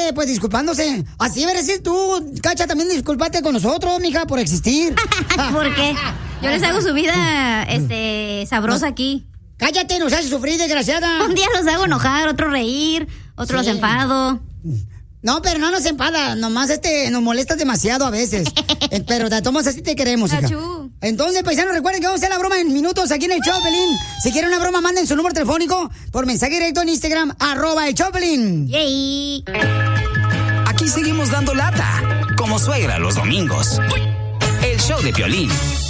pues disculpándose. Así deberías ser tú, Cacha, también discúlpate con nosotros, mija, por existir. ¿Por qué? Yo les hago su vida, sabrosa aquí. Cállate, nos haces sufrir, desgraciada. Un día los hago enojar, otro reír, otro los enfado. No, pero no nos enfada, nomás nos molestas demasiado a veces. Pero de todos así te queremos, hija. Entonces, paisanos, recuerden que vamos a hacer la broma en minutos aquí en el Choplin. Si quieren una broma, manden su número telefónico por mensaje directo en Instagram, @el Choplin. Yay. Aquí seguimos dando lata, como suegra los domingos. El show de Piolín.